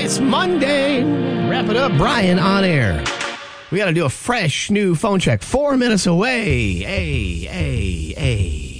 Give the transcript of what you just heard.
It's Monday. Wrap it up. Brian on air. We got to do a fresh new phone check. 4 minutes away. Hey.